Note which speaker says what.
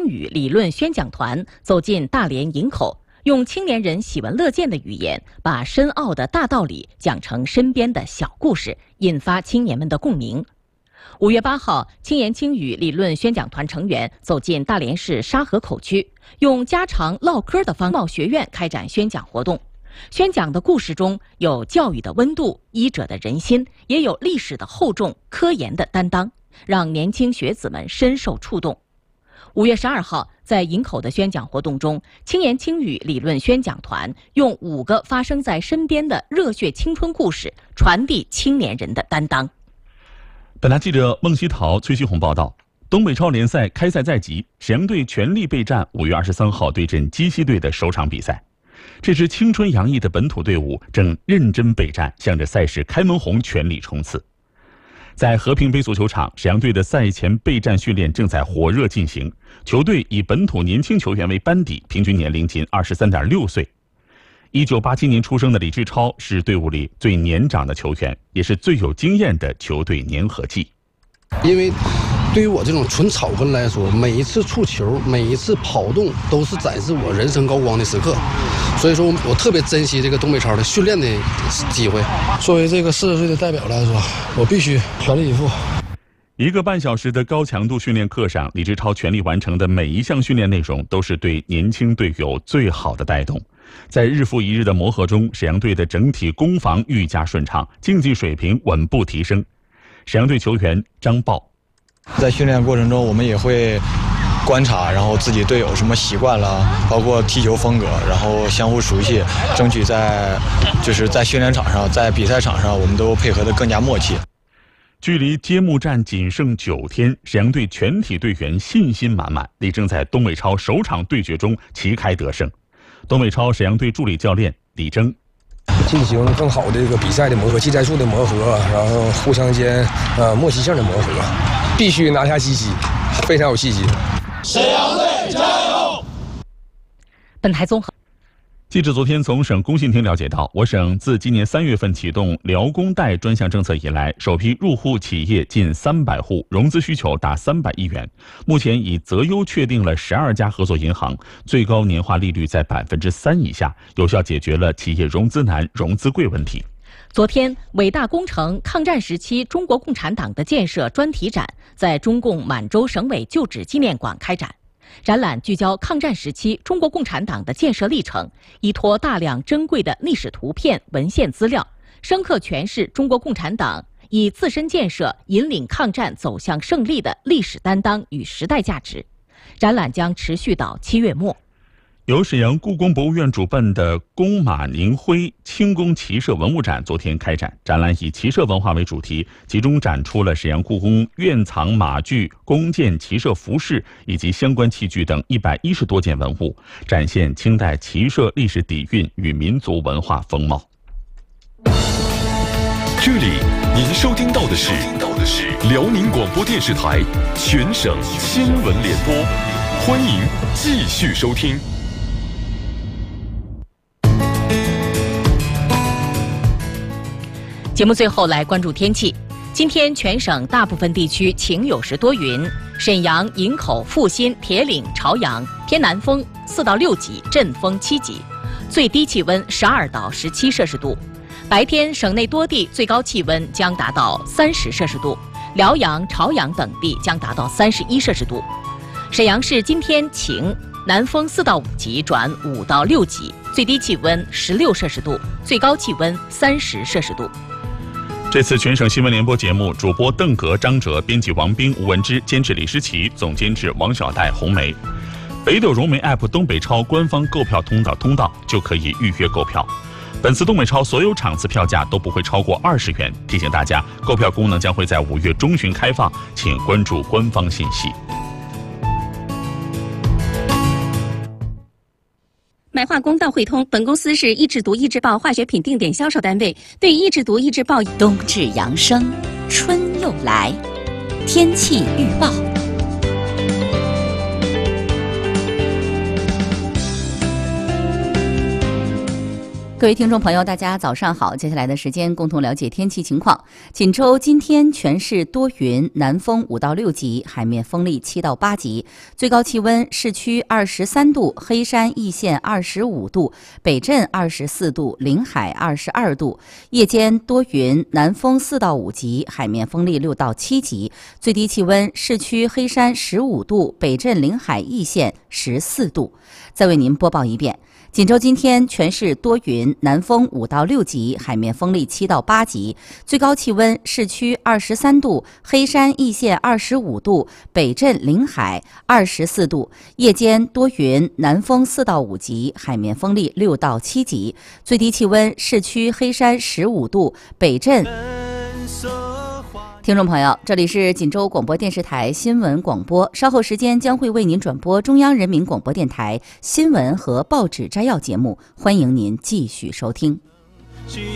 Speaker 1: 青语理论宣讲团走进大连营口，用青年人喜闻乐见的语言，把深奥的大道理讲成身边的小故事，引发青年们的共鸣。5月8号，青言青语理论宣讲团成员走进大连市沙河口区，用家常唠嗑的方式学院开展宣讲活动。宣讲的故事中有教育的温度、医者的人心，也有历史的厚重、科研的担当，让年轻学子们深受触动。5月12号，在营口的宣讲活动中，青言青语理论宣讲团用5个发生在身边的热血青春故事，传递青年人的担当。
Speaker 2: 本台记者孟希桃、崔希红报道：东北超联赛开赛在即，沈阳队全力备战5月23号对阵鸡西队的首场比赛。这支青春洋溢的本土队伍正认真备战，向着赛事开门红全力冲刺。在和平杯足球场，沈阳队的赛前备战训练正在火热进行。球队以本土年轻球员为班底，平均年龄仅23.6岁。1987年出生的李志超是队伍里最年长的球员，也是最有经验的球队粘合剂。
Speaker 3: 因为对于我这种纯草根来说，每一次触球，每一次跑动都是展示我人生高光的时刻，所以说我特别珍惜这个东北超的训练的机会。作为这个40岁的代表来说，我必须全力以赴。
Speaker 2: 1个半小时的高强度训练课上，李志超全力完成的每一项训练内容都是对年轻队友最好的带动。在日复一日的磨合中，沈阳队的整体攻防愈加顺畅，竞技水平稳步提升。沈阳队球员张豹：
Speaker 4: 在训练过程中，我们也会观察，然后自己队友什么习惯啦，包括踢球风格，然后相互熟悉，争取在训练场上，在比赛场上，我们都配合得更加默契。
Speaker 2: 距离揭幕战仅剩9天，沈阳队全体队员信心满满，力争在东北超首场对决中旗开得胜。东北超沈阳队助理教练李征：
Speaker 5: 进行更好的这个比赛的磨合、技战术的磨合，然后互相间默契性的磨合，必须拿下鸡西，非常有信心。
Speaker 6: 沈阳队加油！
Speaker 1: 本台综合。
Speaker 2: 记者昨天从省工信厅了解到，我省自今年3月份启动辽工贷专项政策以来，首批入户企业近300户，融资需求达300亿元。目前已择优确定了12家合作银行，最高年化利率在3%以下，有效解决了企业融资难、融资贵问题。
Speaker 1: 昨天，伟大工程抗战时期中国共产党的建设专题展在中共满洲省委旧址纪念馆开展。展览聚焦抗战时期中国共产党的建设历程，依托大量珍贵的历史图片、文献资料，深刻诠释中国共产党以自身建设引领抗战走向胜利的历史担当与时代价值。展览将持续到7月末。
Speaker 2: 由沈阳故宫博物院主办的弓马宁徽轻工骑射文物展昨天开展，展览以骑射文化为主题，集中展出了沈阳故宫院藏马具、弓箭、骑射服饰以及相关器具等110多件文物，展现清代骑射历史底蕴与民族文化风貌。
Speaker 7: 这里您收听到的是辽宁广播电视台全省新闻联播，欢迎继续收听。
Speaker 1: 节目最后来关注天气。今天全省大部分地区晴有时多云，沈阳、营口、阜新、铁岭、朝阳偏南风4到6级，阵风7级，最低气温12到17摄氏度。白天省内多地最高气温将达到30摄氏度，辽阳、朝阳等地将达到31摄氏度。沈阳市今天晴，南风4到5级转5到6级，最低气温16摄氏度，最高气温30摄氏度。
Speaker 2: 这次全省新闻联播节目，主播邓格、张哲，编辑王斌、吴文之，监制李诗琪，总监制王小戴、红梅。北斗融媒 App 东北超官方购票通道就可以预约购票。本次东北超所有场次票价都不会超过20元。提醒大家，购票功能将会在5月中旬开放，请关注官方信息。
Speaker 8: 买化工到汇通，本公司是益智毒益智报化学品定点销售单位。对益智毒益智报，
Speaker 9: 冬至阳生，春又来，天气预报。
Speaker 10: 各位听众朋友，大家早上好！接下来的时间，共同了解天气情况。锦州今天全市多云，南风5到6级，海面风力7到8级，最高气温市区23度，黑山易县25度，北镇24度，临海22度。夜间多云，南风4到5级，海面风力6到7级，最低气温市区黑山15度，北镇临海易县14度。再为您播报一遍。锦州今天全市多云，南风5到6级，海面风力7到8级，最高气温市区23度，黑山易县25度，北镇临海24度。夜间多云，南风4到5级，海面风力6到7级，最低气温市区黑山15度，北镇。听众朋友，这里是锦州广播电视台新闻广播，稍后时间将会为您转播中央人民广播电台新闻和报纸摘要节目，欢迎您继续收听。